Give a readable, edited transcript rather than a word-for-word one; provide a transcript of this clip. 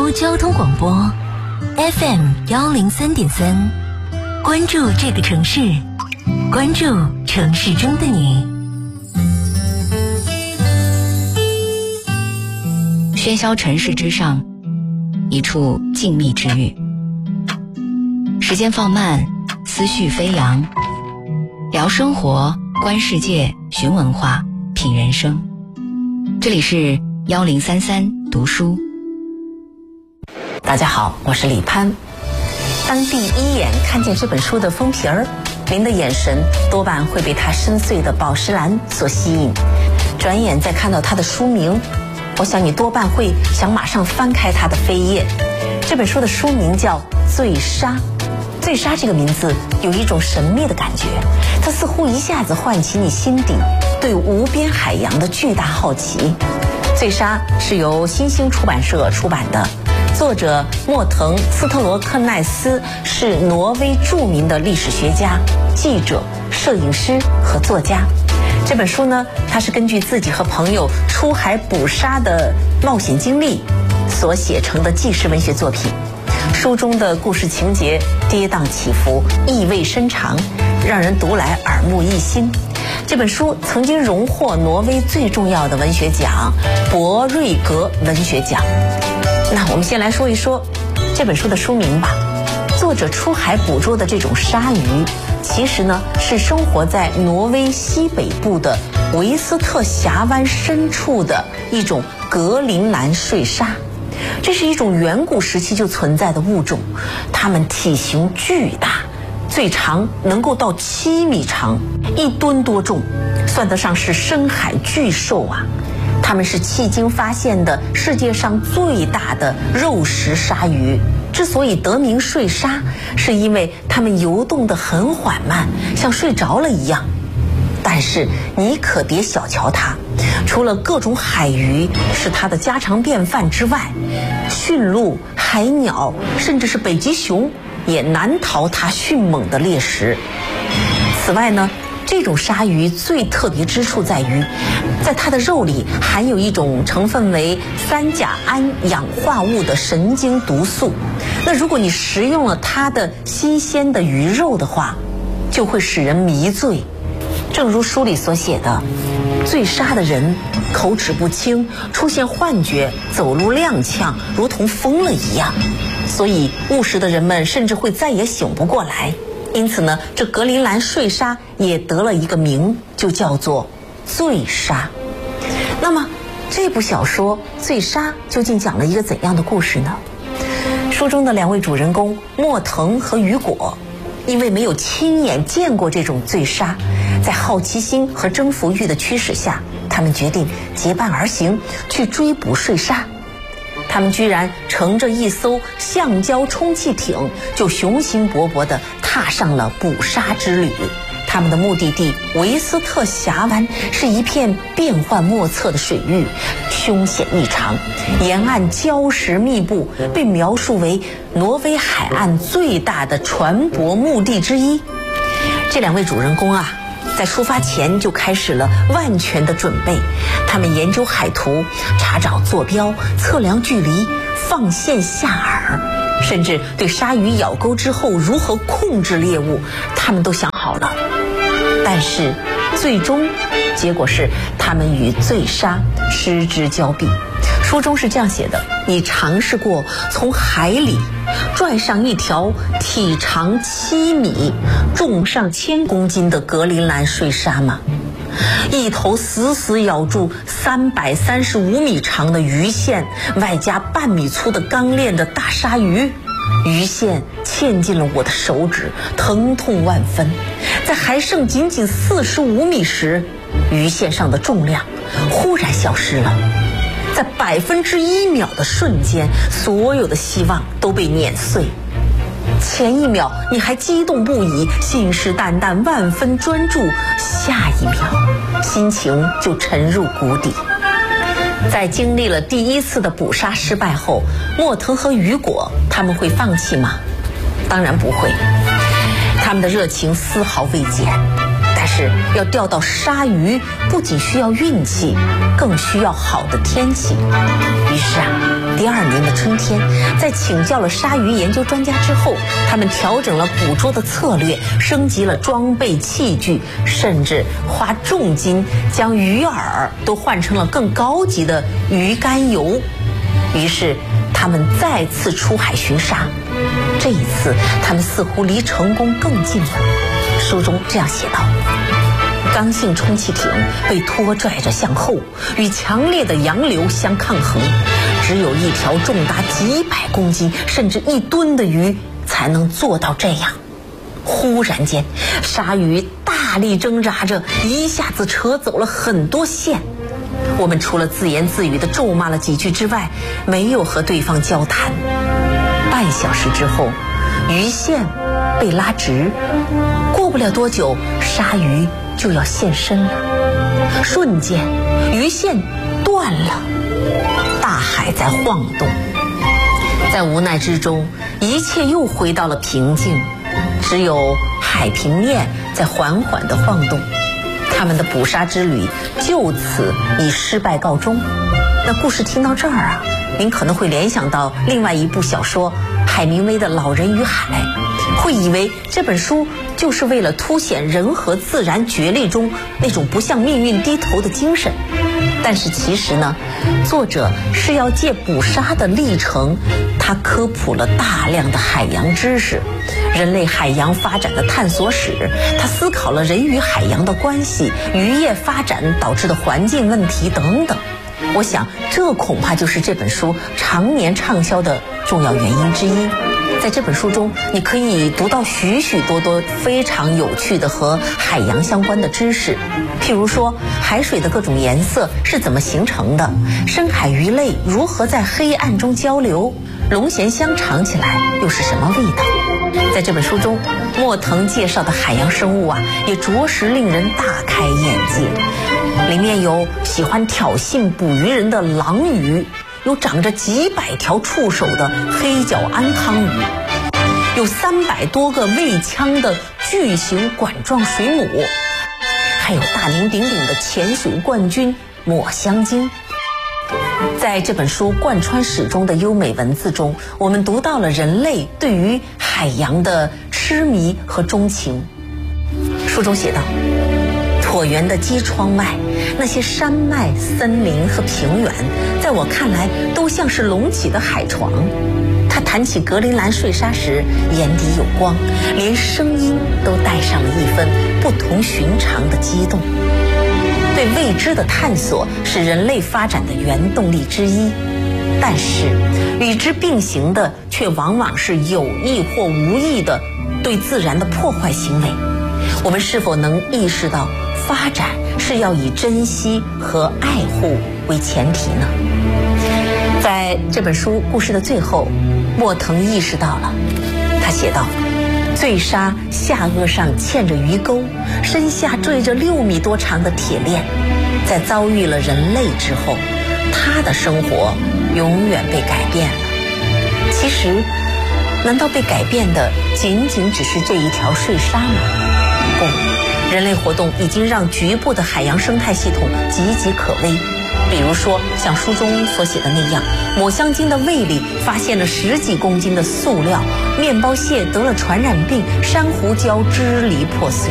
州交通广播 FM103.3，关注这个城市，关注城市中的你。 喧嚣尘世之上，一处静谧之域。时间放慢，思绪飞扬，聊生活，观世界，寻文化，品人生。这里是1033读书。 大家好，我是李潘。当第一眼看见这本书的封皮儿，您的眼神多半会被它深邃的宝石蓝所吸引。转眼再看到它的书名，我想你多半会想马上翻开它的扉页。这本书的书名叫《醉沙》。醉沙这个名字有一种神秘的感觉，它似乎一下子唤起你心底对无边海洋的巨大好奇。醉沙是由新兴出版社出版的，作者莫腾·斯特罗克奈斯是挪威著名的历史学家、记者、摄影师和作家。这本书呢，它是根据自己和朋友出海捕沙的冒险经历所写成的纪实文学作品。书中的故事情节跌宕起伏，意味深长，让人读来耳目一新。这本书曾经荣获挪威最重要的文学奖博瑞格文学奖。那我们先来说一说这本书的书名吧。作者出海捕捉的这种鲨鱼，其实呢是生活在挪威西北部的维斯特峡湾深处的一种格陵兰睡鲨。这是一种远古时期就存在的物种，它们体型巨大，最长能够到7米长，1吨多重，算得上是深海巨兽啊。它们是迄今发现的世界上最大的肉食鲨鱼。之所以得名睡鲨，是因为它们游动得很缓慢，像睡着了一样。但是你可别小瞧它，除了各种海鱼是它的家常便饭之外，驯鹿、海鸟，甚至是北极熊也难逃它迅猛的猎食。此外呢，这种鲨鱼最特别之处在于，在它的肉里含有一种成分为3甲胺氧化物的神经毒素。那如果你食用了它的新鲜的鱼肉的话，就会使人迷醉。正如书里所写的，醉沙的人口齿不清，出现幻觉，走路踉跄，如同疯了一样。所以误食的人们甚至会再也醒不过来。因此呢，这格陵兰睡鲨也得了一个名，就叫做醉鲨。那么这部小说《醉鲨》究竟讲了一个怎样的故事呢？书中的2位主人公莫腾和雨果，因为没有亲眼见过这种醉鲨，在好奇心和征服欲的驱使下，他们决定结伴而行，去追捕睡鲨。他们居然乘着一艘橡胶充气艇，就雄心勃勃地踏上了捕鲨之旅。他们的目的地维斯特峡湾是一片变幻莫测的水域，凶险异常，沿岸礁石密布，被描述为挪威海岸最大的船舶目的之一。这2位主人公啊，在出发前就开始了万全的准备。他们研究海图，查找坐标，测量距离，放线下饵，甚至对鲨鱼咬钩之后如何控制猎物，他们都想好了。但是最终结果是他们与醉鲨失之交臂。书中是这样写的：你尝试过从海里拽上一条体长7米、重上1000公斤的格陵兰睡鲨吗？一头死死咬住335米长的鱼线，外加半米粗的钢链的大鲨鱼，鱼线嵌进了我的手指，疼痛万分。在还剩仅仅45米时，鱼线上的重量忽然消失了。在1%秒的瞬间，所有的希望都被碾碎。前一秒你还激动不已，信誓旦旦，万分专注，下一秒心情就沉入谷底。在经历了第1次的捕杀失败后，莫腾和雨果他们会放弃吗？当然不会，他们的热情丝毫未减。但是要钓到鲨鱼，不仅需要运气，更需要好的天气。于是第2年的春天，在请教了鲨鱼研究专家之后，他们调整了捕捉的策略，升级了装备器具，甚至花重金将鱼饵都换成了更高级的鱼肝油。于是他们再次出海寻鲨，这一次他们似乎离成功更近了。书中这样写道：刚性充气艇被拖拽着向后，与强烈的洋流相抗衡，只有一条重达几百公斤甚至1吨的鱼才能做到这样。忽然间，鲨鱼大力挣扎着，一下子扯走了很多线。我们除了自言自语地咒骂了几句之外，没有和对方交谈。半小时之后，鱼线被拉直，过不了多久，鲨鱼就要现身了。瞬间，鱼线断了，大海在晃动。在无奈之中，一切又回到了平静，只有海平面在缓缓地晃动。他们的捕鲨之旅就此以失败告终。那故事听到这儿啊，您可能会联想到另外一部小说海明威的《老人与海》，会以为这本书就是为了凸显人和自然角力中那种不向命运低头的精神。但是其实呢，作者是要借捕鲨的历程，他科普了大量的海洋知识，人类海洋发展的探索史，他思考了人与海洋的关系，渔业发展导致的环境问题等等。我想这恐怕就是这本书常年畅销的重要原因之一。在这本书中，你可以读到许许多多非常有趣的和海洋相关的知识，譬如说海水的各种颜色是怎么形成的，深海鱼类如何在黑暗中交流，龙涎香尝起来又是什么味道。在这本书中，莫腾介绍的海洋生物啊，也着实令人大开眼界。里面有喜欢挑衅捕鱼人的狼鱼，有长着几百条触手的黑角安康鱼，有300多个胃腔的巨型管状水母，还有大名鼎鼎的潜水冠军抹香鲸。在这本书贯穿始终的优美文字中，我们读到了人类对于海洋的痴迷和钟情。书中写道，椭圆的机窗外，那些山脉、森林和平原，在我看来都像是隆起的海床。他谈起格陵兰睡鲨时，眼底有光，连声音都带上了一分不同寻常的激动。对未知的探索是人类发展的原动力之一，但是与之并行的却往往是有意或无意的对自然的破坏行为。我们是否能意识到发展是要以珍惜和爱护为前提呢？在这本书故事的最后，莫腾意识到了，他写道，醉鲨下颚上嵌着鱼钩，身下坠着6米多长的铁链，在遭遇了人类之后，他的生活永远被改变了。其实，难道被改变的仅仅只是这一条睡鲨吗？不，人类活动已经让局部的海洋生态系统岌岌可危。比如说像书中所写的那样，抹香鲸的胃里发现了10几公斤的塑料，面包蟹得了传染病，珊瑚礁支离破碎。